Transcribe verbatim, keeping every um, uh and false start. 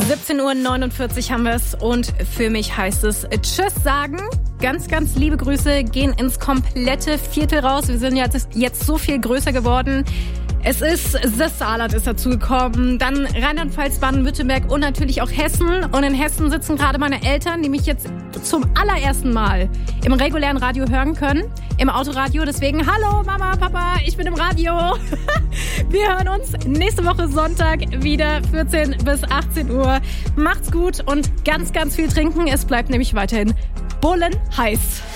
siebzehn Uhr neunundvierzig haben wir es und für mich heißt es Tschüss sagen. Ganz, ganz liebe Grüße gehen ins komplette Viertel raus. Wir sind jetzt, jetzt so viel größer geworden. Es ist, das Saarland ist dazugekommen, dann Rheinland-Pfalz, Baden-Württemberg und natürlich auch Hessen. Und in Hessen sitzen gerade meine Eltern, die mich jetzt zum allerersten Mal im regulären Radio hören können, im Autoradio. Deswegen, hallo Mama, Papa, ich bin im Radio. Wir hören uns nächste Woche Sonntag wieder vierzehn bis achtzehn Uhr. Macht's gut und ganz, ganz viel trinken. Es bleibt nämlich weiterhin bullenheiß.